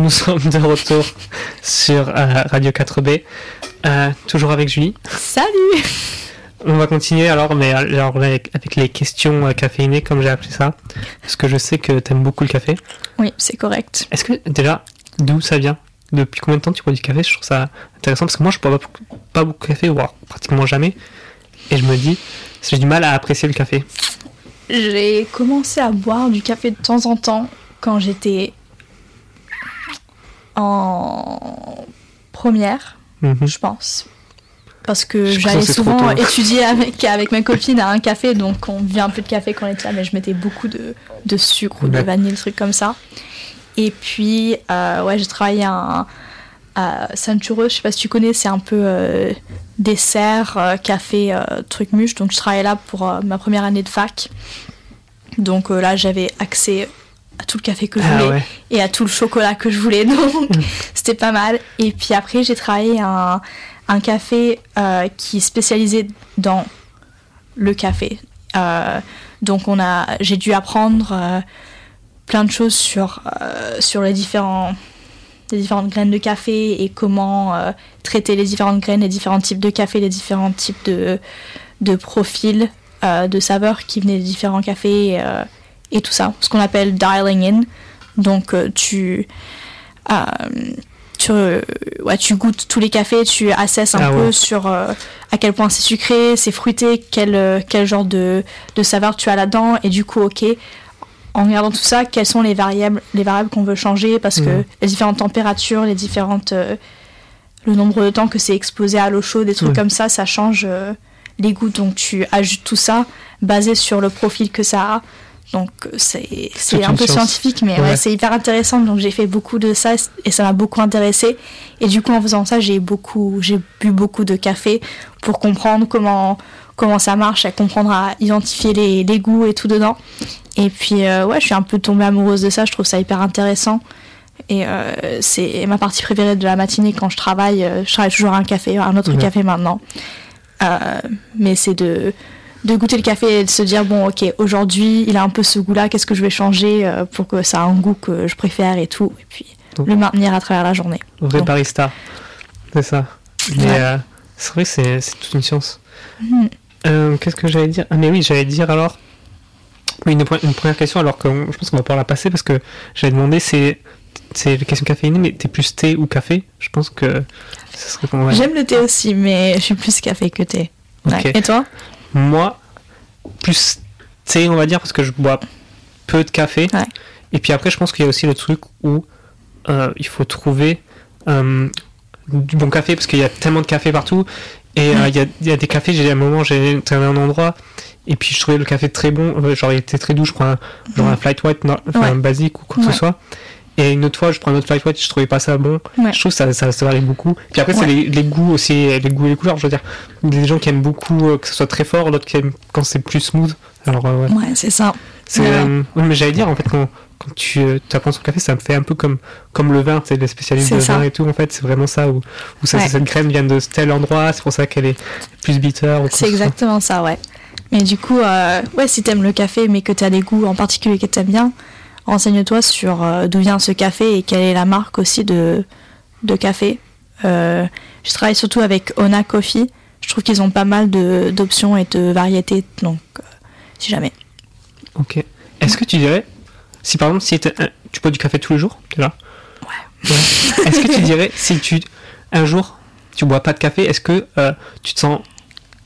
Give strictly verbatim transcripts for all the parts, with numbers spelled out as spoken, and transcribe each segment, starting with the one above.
nous sommes de retour sur euh, Radio quatre B, euh, toujours avec Julie. Salut. On va continuer alors, mais alors, avec, avec les questions euh, caféinées, comme j'ai appelé ça, parce que je sais que t'aimes beaucoup le café. Oui, c'est correct. Est-ce que, déjà, d'où ça vient ? Depuis combien de temps tu bois du café ? Je trouve ça intéressant, parce que moi, je bois pas, pas beaucoup de café, voire pratiquement jamais, et je me dis, j'ai du mal à apprécier le café. J'ai commencé à boire du café de temps en temps quand j'étais en première, mm-hmm. je pense. Parce que je j'allais souvent étudier avec, avec ma copine à un café, donc on buvait un peu de café quand on était là, mais je mettais beaucoup de, de sucre ou de vanille, des trucs comme ça. Et puis, euh, ouais, j'ai travaillé à, à Saint-Chureux, je sais pas si tu connais, c'est un peu euh, dessert, euh, café, euh, truc muche. Donc je travaillais là pour euh, ma première année de fac. Donc euh, là, j'avais accès à tout le café que je voulais, ah ouais. et à tout le chocolat que je voulais, donc c'était pas mal. Et puis après, j'ai travaillé à un, un café euh, qui est spécialisé dans le café. Euh, donc on a, j'ai dû apprendre euh, plein de choses sur, euh, sur les, différents, les différentes graines de café et comment euh, traiter les différentes graines, les différents types de café, les différents types de, de profils, euh, de saveurs qui venaient des différents cafés, euh, et tout ça, ce qu'on appelle dialing in. Donc euh, tu, euh, tu, euh, ouais, tu goûtes tous les cafés, tu assesses un ah peu ouais. sur euh, à quel point c'est sucré, c'est fruité, quel, euh, quel genre de, de saveur tu as là-dedans, et du coup, ok, en regardant tout ça, quelles sont les variables, les variables qu'on veut changer, parce mmh. que les différentes températures, les différentes, euh, le nombre de temps que c'est exposé à l'eau chaude, des trucs mmh. comme ça, ça change euh, les goûts. Donc tu ajoutes tout ça basé sur le profil que ça a. Donc c'est, c'est un peu science. Scientifique, mais ouais. Ouais, c'est hyper intéressant. Donc j'ai fait beaucoup de ça et ça m'a beaucoup intéressée. Et du coup, en faisant ça, j'ai, beaucoup, j'ai bu beaucoup de café pour comprendre comment, comment ça marche, à comprendre à identifier les, les goûts et tout dedans. Et puis euh, ouais, je suis un peu tombée amoureuse de ça, je trouve ça hyper intéressant. Et euh, c'est ma partie préférée de la matinée quand je travaille. Euh, je travaille toujours à un café, un autre ouais. café maintenant. Euh, mais c'est de... de goûter le café et de se dire bon ok, aujourd'hui il a un peu ce goût là, qu'est-ce que je vais changer euh, pour que ça ait un goût que je préfère et tout, et puis donc, le maintenir à travers la journée. Vrai donc. Barista, c'est ça. Mais ouais. euh, c'est vrai que c'est, c'est toute une science. Mmh. Euh, qu'est-ce que j'allais dire ? Ah mais oui, j'allais dire alors oui, une, une première question, alors que je pense qu'on va pouvoir la passer, parce que j'avais demandé, c'est c'est la question caféinée, mais t'es plus thé ou café ? Je pense que ça serait comment, ouais. J'aime le thé aussi, mais je suis plus café que thé. Okay. Ouais. Et toi ? Moi, plus thé, on va dire, parce que je bois peu de café. Ouais. Et puis après, je pense qu'il y a aussi le truc où euh, il faut trouver euh, du bon café, parce qu'il y a tellement de café partout. Et il euh, y, a, y a des cafés, j'ai, à un moment, j'ai été à un endroit, et puis je trouvais le café très bon. Euh, genre, il était très doux, je crois, un, genre un flight white, non, enfin ouais. un basique ou quoi que ouais. ce soit. Et une autre fois, je prends un autre flight white, je trouvais pas ça bon. Ouais. Je trouve que ça, ça, ça varie beaucoup. Puis après, ouais. c'est les, les goûts aussi, les goûts et les couleurs. Je veux dire, des gens qui aiment beaucoup euh, que ce soit très fort, d'autres qui aiment quand c'est plus smooth. Alors, euh, ouais. ouais, c'est ça. C'est, ouais. Euh, ouais, mais j'allais dire, en fait, quand, quand tu euh, apprends sur le café, ça me fait un peu comme, comme le vin, tu sais, les spécialistes c'est de ça. Vin et tout, en fait. C'est vraiment ça, où, où ça, ouais. cette graine vient de tel endroit, c'est pour ça qu'elle est plus bitter. Ou c'est exactement ça, ouais. Mais du coup, euh, ouais, si t'aimes le café, mais que t'as des goûts en particulier que t'aimes bien, renseigne-toi sur euh, d'où vient ce café et quelle est la marque aussi de, de café. Euh, je travaille surtout avec Ona Coffee. Je trouve qu'ils ont pas mal de, d'options et de variétés, donc euh, si jamais. Ok. Est-ce ouais. que tu dirais, si par exemple si un, tu bois du café tous les jours, déjà ouais. ouais. Est-ce que tu dirais, si tu un jour tu bois pas de café, est-ce que euh, tu te sens mal ?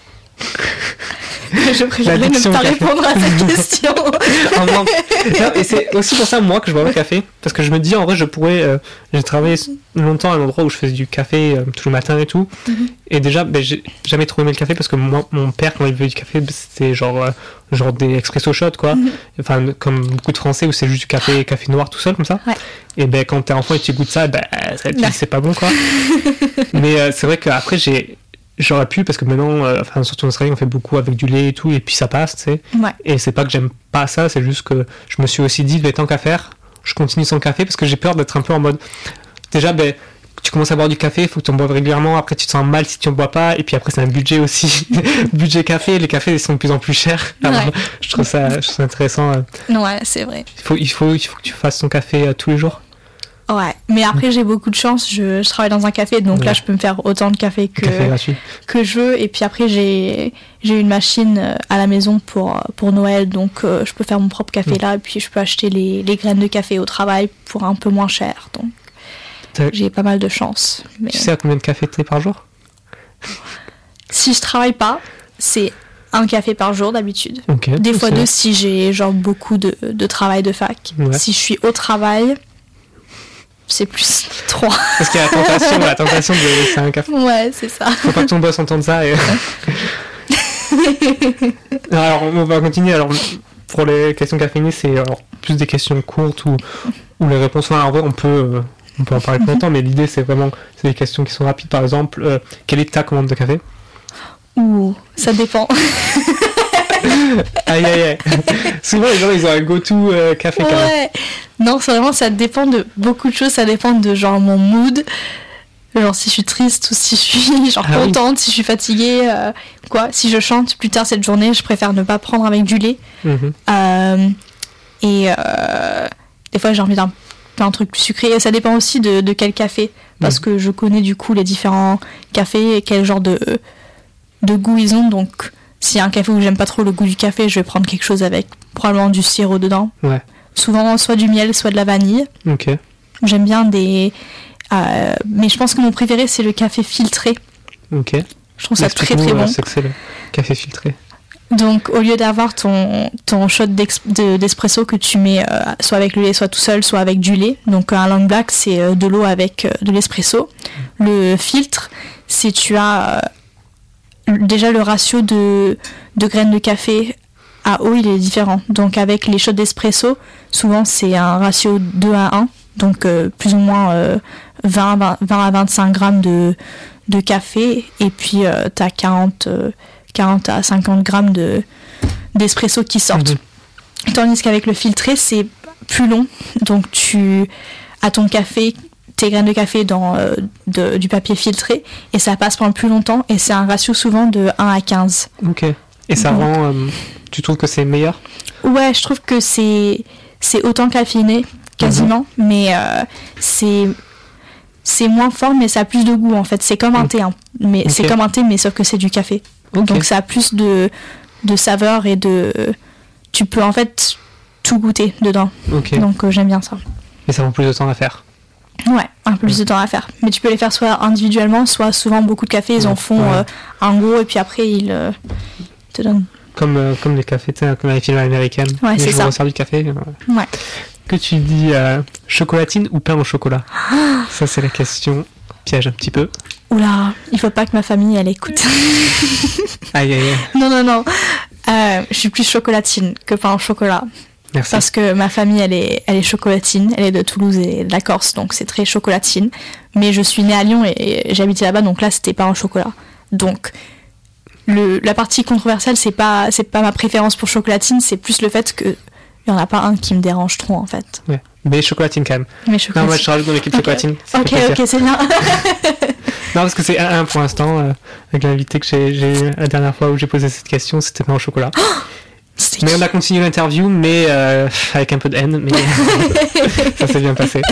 Je préfère ne pas répondre à cette question. en non, et c'est aussi pour ça moi que je bois pas de café, parce que je me dis en vrai je pourrais euh, j'ai travaillé longtemps à un endroit où je faisais du café euh, tout le matin et tout, mm-hmm. et déjà ben, j'ai jamais trop aimé le café, parce que moi, mon père quand il buvait du café c'était genre euh, genre des expresso shots quoi, mm-hmm. enfin comme beaucoup de Français où c'est juste du café café noir tout seul comme ça, ouais. et ben quand t'es enfant et tu goûtes ça, ben ça, tu dis, c'est pas bon quoi. Mais euh, c'est vrai qu'après j'ai j'aurais pu, parce que maintenant, euh, enfin, surtout en Australie, on fait beaucoup avec du lait et tout, et puis ça passe, tu sais. Ouais. Et c'est pas que j'aime pas ça, c'est juste que je me suis aussi dit, ben, tant qu'à faire, je continue sans café, parce que j'ai peur d'être un peu en mode. Déjà, ben, tu commences à boire du café, il faut que tu en boives régulièrement, après tu te sens mal si tu en bois pas, et puis après c'est un budget aussi. Budget café, les cafés ils sont de plus en plus chers. Alors, ouais. je, trouve ça, je trouve ça intéressant. Ouais, c'est vrai. Il faut, il, faut, il faut que tu fasses ton café euh, tous les jours. Ouais, mais après j'ai beaucoup de chance, je, je travaille dans un café, donc ouais. là je peux me faire autant de café que, café que je veux. Et puis après j'ai, j'ai une machine à la maison pour, pour Noël, donc euh, je peux faire mon propre café mmh. là, et puis je peux acheter les, les graines de café au travail pour un peu moins cher. Donc T'as... j'ai pas mal de chance. Mais... Tu sais à combien de café tu es par jour? Si je travaille pas, c'est un café par jour d'habitude. Okay, Des fois c'est... deux si j'ai genre beaucoup de, de travail de fac. Ouais. Si je suis au travail... c'est plus trois. Parce qu'il y a la tentation, la tentation de laisser un café. Ouais, c'est ça. Faut pas que ton boss entende ça. Et... alors, on va continuer. Alors, pour les questions caféinées, c'est alors, plus des questions courtes ou, ou les réponses. Enfin, en vrai, on peut, euh, on peut en parler longtemps, mais l'idée, c'est vraiment c'est des questions qui sont rapides. Par exemple, euh, quelle est ta commande de café? Ouh, ça dépend. Aïe aïe aïe. Souvent les gens ils ont un go-to euh, café quand même. Ouais. Non, c'est vraiment ça dépend de beaucoup de choses, ça dépend de genre mon mood. Genre si je suis triste ou si je suis genre ah, contente, oui. si je suis fatiguée, euh, quoi. Si je chante plus tard cette journée, je préfère ne pas prendre avec du lait. Mm-hmm. Euh, et euh, des fois j'ai envie d'un, d'un truc plus sucré. Et ça dépend aussi de, de quel café, parce mm-hmm. que je connais du coup les différents cafés et quel genre de, de goût ils ont, donc... S'il y a un café où j'aime pas trop le goût du café, je vais prendre quelque chose avec probablement du sirop dedans. Ouais. Souvent, soit du miel, soit de la vanille. Ok. J'aime bien des... Euh, mais je pense que mon préféré, c'est le café filtré. Ok. Je trouve ça très très bon. C'est que c'est le café filtré. Donc, au lieu d'avoir ton, ton shot de, d'espresso que tu mets euh, soit avec le lait, soit tout seul, soit avec du lait. Donc, un long black, c'est euh, de l'eau avec euh, de l'espresso. Mm. Le filtre, c'est tu as... Euh, déjà le ratio de, de graines de café à eau il est différent, donc avec les shots d'espresso souvent c'est un ratio deux à un, donc euh, plus ou moins euh, vingt à vingt-cinq grammes de, de café, et puis euh, t'as quarante, euh, quarante à cinquante grammes de, d'espresso qui sortent. Mmh. Tandis qu'avec le filtré c'est plus long, donc tu as ton café, tes graines de café dans euh, de, du papier filtré, et ça passe pendant plus longtemps, et c'est un ratio souvent de un à quinze. Ok. Et ça Donc, rend... Euh, tu trouves que c'est meilleur? Ouais, je trouve que c'est, c'est autant caféiné, quasiment, mm-hmm. mais euh, c'est, c'est moins fort, mais ça a plus de goût, en fait. C'est comme un thé, hein. mais okay. c'est comme un thé, mais sauf que c'est du café. Okay. Donc ça a plus de, de saveur et de... Tu peux, en fait, tout goûter dedans. Okay. Donc euh, j'aime bien ça. Et ça prend plus de temps à faire? Ouais, un peu plus de temps à faire. Mais tu peux les faire soit individuellement, soit souvent beaucoup de cafés, ils en font ouais. euh, un gros et puis après ils euh, te donnent. Comme, euh, comme les cafés, comme les films américains. Ouais, c'est ça. Du café. Ouais. ouais. Que tu dis euh, chocolatine ou pain au chocolat? Ça, c'est la question piège un petit peu. Oula, il faut pas que ma famille elle écoute. Aïe, aïe, aïe. Non, non, non. Euh, je suis plus chocolatine que pain au chocolat. Merci. Parce que ma famille, elle est, elle est chocolatine. Elle est de Toulouse et de la Corse, donc c'est très chocolatine. Mais je suis née à Lyon et, et j'habitais là-bas, donc là, c'était pas un chocolat. Donc, le, la partie controversielle, c'est pas, c'est pas ma préférence pour chocolatine, c'est plus le fait qu'il y en a pas un qui me dérange trop, en fait. Ouais. Mais chocolatine, quand même. Mais chocolatine. Non, moi, je rajoute dans l'équipe okay. chocolatine. Ok, ok, c'est bien. Non, parce que c'est un, un pour l'instant, euh, avec l'invité que j'ai, j'ai eu la dernière fois où j'ai posé cette question, c'était pain au chocolat. C'est mais on a continué l'interview, mais euh, avec un peu de haine, mais ça s'est bien passé.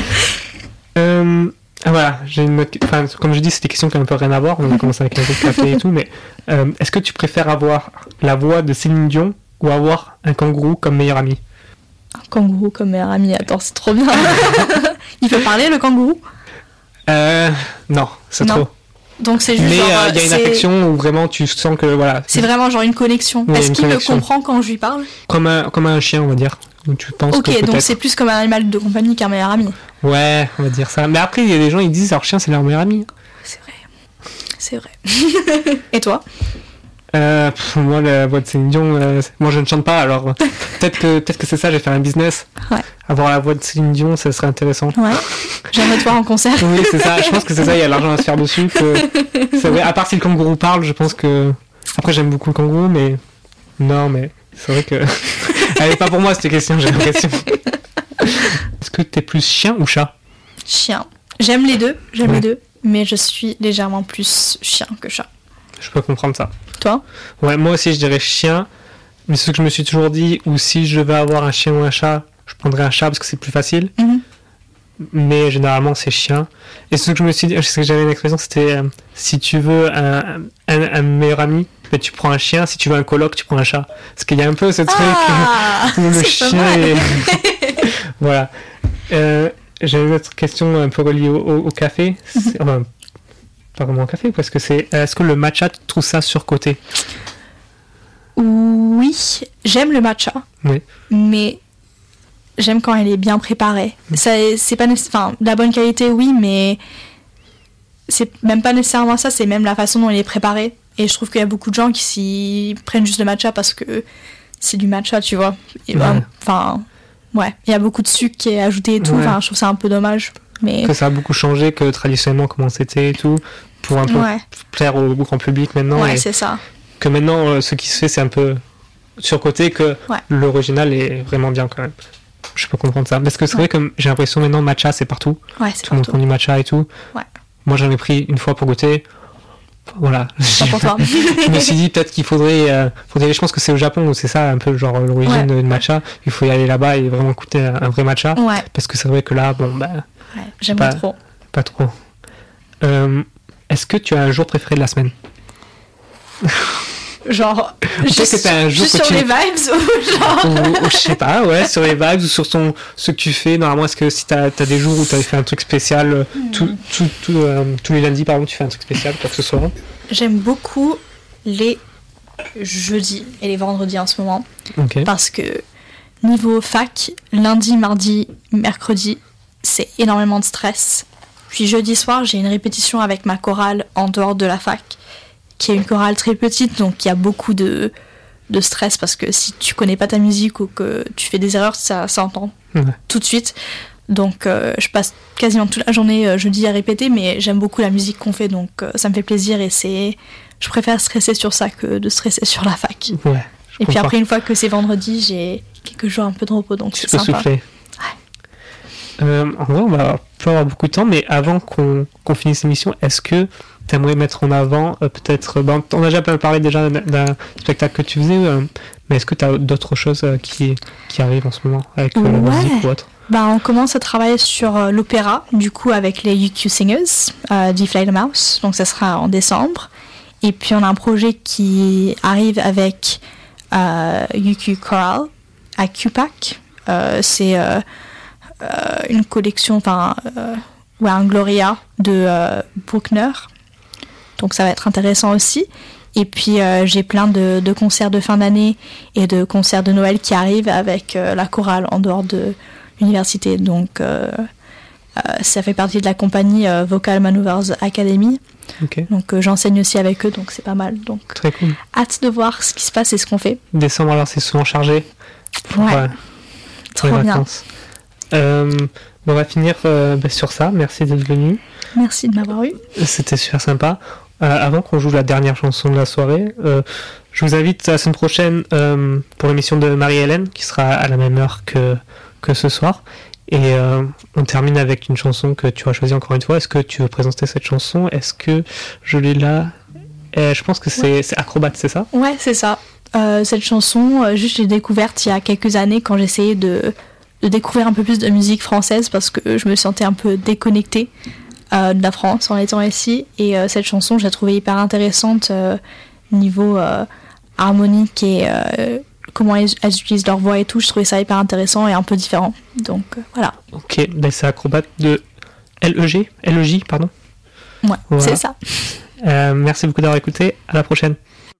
Euh, ah, voilà, j'ai une autre... enfin, comme je dis, c'est des questions qui n'ont un peu rien à voir. On a commencé avec un peu de café et tout, mais euh, est-ce que tu préfères avoir la voix de Céline Dion ou avoir un kangourou comme meilleur ami? Un kangourou comme meilleur ami, attends, c'est trop bien. Il peut parler, le kangourou? Euh, non, c'est non. trop. Donc c'est juste mais il euh, y a une affection où vraiment tu sens que voilà. C'est vraiment genre une connexion. Ouais, Est-ce une qu'il connexion. me comprend quand je lui parle? Comme un comme un chien, on va dire. Donc tu penses ok, que donc c'est plus comme un animal de compagnie qu'un meilleur ami. Ouais, on va dire ça. Mais après il y a des gens ils disent leur chien c'est leur meilleur ami. C'est vrai, c'est vrai. Et toi? Euh, pff, moi la voix de Céline Dion, euh, moi je ne chante pas, alors peut-être que peut-être que c'est ça, je vais faire un business. Ouais. Avoir la voix de Céline Dion, ça serait intéressant. Ouais. J'aimerais te voir en concert. Oui, c'est ça. Je pense que c'est ça. Il y a l'argent à se faire dessus. Que c'est vrai. À part si le kangourou parle, je pense que. Après, j'aime beaucoup le kangourou, mais non, mais c'est vrai que. Elle est pas pour moi cette question. J'ai l'impression. Est-ce que t'es plus chien ou chat? Chien. J'aime les deux. J'aime ouais. les deux, mais je suis légèrement plus chien que chat. Je peux comprendre ça. Toi? Ouais, moi aussi je dirais chien, mais c'est ce que je me suis toujours dit, ou si je devais avoir un chien ou un chat, je prendrais un chat parce que c'est plus facile. Mm-hmm. mais généralement c'est chien. Et ce que je me suis dit, ce que j'avais une expression, c'était euh, si tu veux un, un, un meilleur ami, ben, tu prends un chien, si tu veux un coloc, tu prends un chat. Parce qu'il y a un peu ce truc ah, où le chien est... Voilà. Euh, j'ai une autre question un peu reliée au, au, au café. C'est, enfin, pas vraiment au café, parce que c'est est-ce que le matcha, tu trouves ça surcoté? Oui, j'aime le matcha, oui. mais j'aime quand il est bien préparé. Mmh. Ça, c'est pas nécess... enfin, de la bonne qualité, oui, mais c'est même pas nécessairement ça, c'est même la façon dont il est préparé. Et je trouve qu'il y a beaucoup de gens qui s'y prennent juste le matcha parce que c'est du matcha, tu vois. Et ben, enfin, ouais, il y a beaucoup de sucre qui est ajouté et tout. Enfin, ouais. Je trouve ça un peu dommage. Mais... Que ça a beaucoup changé, que traditionnellement comment c'était et tout, pour un peu ouais. plaire au grand public maintenant. Ouais, et c'est ça. Que maintenant, euh, ce qui se fait, c'est un peu surcoté, que ouais. l'original est vraiment bien quand même. Je peux comprendre ça. Parce que c'est ouais. vrai que j'ai l'impression maintenant, matcha, c'est partout. Ouais, c'est tout le monde prend du matcha et tout. Ouais. Moi, j'en ai pris une fois pour goûter. Voilà. Pas pour toi. Je me suis dit peut-être qu'il faudrait, euh, faudrait. Je pense que c'est au Japon où c'est ça un peu genre l'origine ouais. de matcha. Il faut y aller là-bas et vraiment goûter un, un vrai matcha. Ouais. Parce que c'est vrai que là, bon, bah. Ouais, j'aime pas trop. Pas trop. Euh, est-ce que tu as un jour préféré de la semaine? Genre, juste, que un jour juste que sur tu... les vibes ou genre... ou, ou, je sais pas, ouais, sur les vibes ou sur ton, ce que tu fais. Normalement, est-ce que si t'as as des jours où t'avais fait un truc spécial, mm. tout, tout, tout, euh, tous les lundis, par exemple, tu fais un truc spécial, quoi que ce soit? J'aime beaucoup les jeudis et les vendredis en ce moment. Okay. Parce que niveau fac, lundi, mardi, mercredi, c'est énormément de stress. Puis jeudi soir, j'ai une répétition avec ma chorale en dehors de la fac, qui est une chorale très petite, donc il y a beaucoup de, de stress, parce que si tu connais pas ta musique ou que tu fais des erreurs, ça s'entend ouais. tout de suite. Donc euh, je passe quasiment toute la journée euh, jeudi à répéter, mais j'aime beaucoup la musique qu'on fait, donc euh, ça me fait plaisir, et c'est... je préfère stresser sur ça que de stresser sur la fac. Ouais, et puis après, une fois que c'est vendredi, j'ai quelques jours un peu de repos, donc tu c'est peux sympa. Souffler. Ouais. Euh, en vrai, on va pas avoir beaucoup de temps, mais avant qu'on, qu'on finisse l'émission, est-ce que tu aimerais mettre en avant euh, peut-être, euh, ben, on a déjà parlé déjà d'un, d'un spectacle que tu faisais, euh, mais est-ce que tu as d'autres choses euh, qui, qui arrivent en ce moment avec euh, ouais. la musique ou autre? Bah, on commence à travailler sur euh, l'opéra, du coup avec les U Q Singers, euh, D-Fly the Mouse, donc ça sera en décembre. Et puis on a un projet qui arrive avec euh, U Q Choral à Q PAC. Euh, c'est euh, euh, une collection, enfin, euh, ouais, un Gloria de euh, Bruckner. Donc ça va être intéressant aussi. Et puis euh, j'ai plein de, de concerts de fin d'année et de concerts de Noël qui arrivent avec euh, la chorale en dehors de l'université. Donc euh, euh, ça fait partie de la compagnie euh, Vocal Maneuvers Academy. Okay. Donc euh, j'enseigne aussi avec eux, donc c'est pas mal. Donc très cool. Hâte de voir ce qui se passe et ce qu'on fait. Décembre, alors c'est souvent chargé. Pour, ouais. Euh, Trop les bien. Euh, on va finir euh, bah, sur ça. Merci d'être venu. Merci de m'avoir eu. C'était super sympa. Euh, avant qu'on joue la dernière chanson de la soirée, euh, je vous invite la semaine prochaine euh, pour l'émission de Marie-Hélène, qui sera à la même heure que, que ce soir. Et euh, on termine avec une chanson que tu as choisie encore une fois. Est-ce que tu veux présenter cette chanson? Est-ce que je l'ai là? euh, Je pense que c'est, ouais. c'est Acrobat, c'est ça? Ouais, c'est ça. Euh, cette chanson, euh, juste j'ai découverte il y a quelques années quand j'essayais de, de découvrir un peu plus de musique française, parce que je me sentais un peu déconnectée euh, de la France en étant ici. Et euh, cette chanson, je la trouvais hyper intéressante euh, niveau euh, harmonique et euh, comment elles, elles utilisent leur voix et tout. Je trouvais ça hyper intéressant et un peu différent. Donc euh, voilà. Ok, ben c'est Acrobat de L E G, L E J, pardon. Ouais, voilà. C'est ça. Euh, merci beaucoup d'avoir écouté. À la prochaine.